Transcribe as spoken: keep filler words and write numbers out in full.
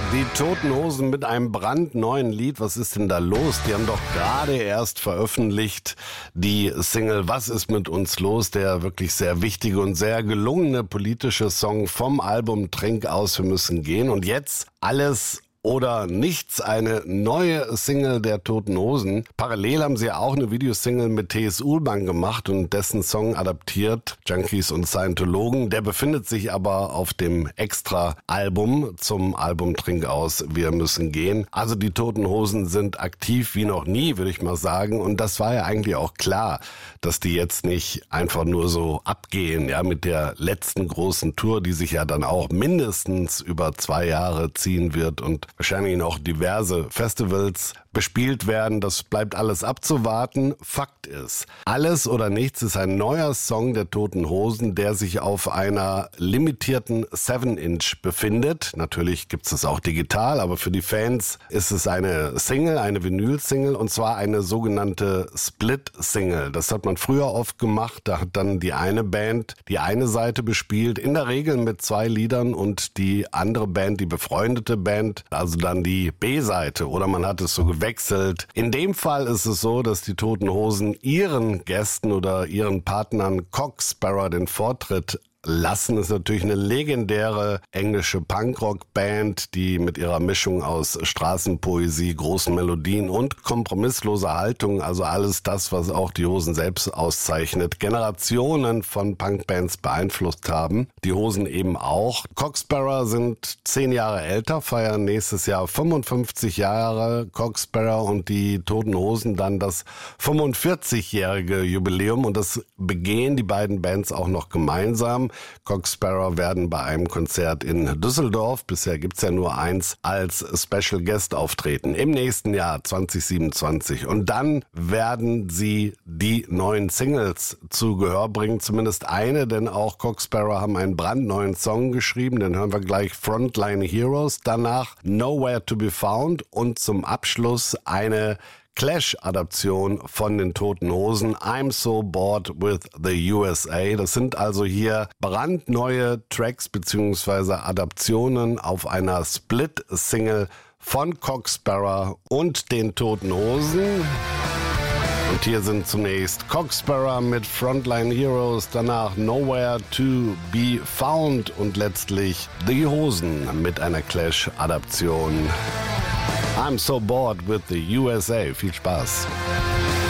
Die Toten Hosen mit einem brandneuen Lied. Was ist denn da los? Die haben doch gerade erst veröffentlicht die Single Was ist mit uns los? Der wirklich sehr wichtige und sehr gelungene politische Song vom Album Trink aus, wir müssen gehen. Und jetzt alles oder nichts, eine neue Single der Toten Hosen. Parallel haben sie auch eine Videosingle mit T S. Ullmann gemacht und dessen Song adaptiert, Junkies und Scientologen. Der befindet sich aber auf dem Extra-Album zum Album Trink aus, wir müssen gehen. Also die Toten Hosen sind aktiv wie noch nie, würde ich mal sagen. Und das war ja eigentlich auch klar, dass die jetzt nicht einfach nur so abgehen, ja, mit der letzten großen Tour, die sich ja dann auch mindestens über zwei Jahre ziehen wird und wahrscheinlich noch diverse Festivals bespielt werden. Das bleibt alles abzuwarten. Fakt ist, Alles oder Nichts ist ein neuer Song der Toten Hosen, der sich auf einer limitierten seven inch befindet. Natürlich gibt es es auch digital, aber für die Fans ist es eine Single, eine Vinyl-Single, und zwar eine sogenannte Split-Single. Das hat man früher oft gemacht. Da hat dann die eine Band die eine Seite bespielt, in der Regel mit zwei Liedern, und die andere Band, die befreundete Band, also dann die B-Seite, oder man hat es so gewechselt. In dem Fall ist es so, dass die Toten Hosen ihren Gästen oder ihren Partnern Cock Sparrer den Vortritt lassen. Das ist natürlich eine legendäre englische Punkrock-Band, die mit ihrer Mischung aus Straßenpoesie, großen Melodien und kompromissloser Haltung, also alles das, was auch die Hosen selbst auszeichnet, Generationen von Punkbands beeinflusst haben. Die Hosen eben auch. Cock Sparrer sind zehn Jahre älter, feiern nächstes Jahr fünfundfünfzig Jahre. Cock Sparrer und die Toten Hosen dann das fünfundvierzigjährige Jubiläum, und das begehen die beiden Bands auch noch gemeinsam. Cock Sparrer werden bei einem Konzert in Düsseldorf, bisher gibt's ja nur eins, als Special Guest auftreten im nächsten Jahr zwanzig siebenundzwanzig. Und dann werden sie die neuen Singles zu Gehör bringen, zumindest eine, denn auch Cock Sparrer haben einen brandneuen Song geschrieben, den hören wir gleich, Frontline Heroes, danach Nowhere to be Found und zum Abschluss eine Clash-Adaption von den Toten Hosen, I'm So Bored with the U S A. Das sind also hier brandneue Tracks bzw. Adaptionen auf einer Split-Single von Cock Sparrer und den Toten Hosen. Und hier sind zunächst Cock Sparrer mit Frontline Heroes, danach Nowhere to be Found und letztlich The Hosen mit einer Clash-Adaption. I'm So Bored with the U S A. Viel Spaß.